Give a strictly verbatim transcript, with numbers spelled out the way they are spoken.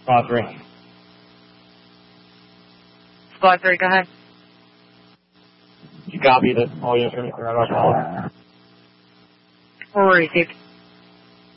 Squad three. Squad three, go ahead. You copy that all units are on our call. Or received.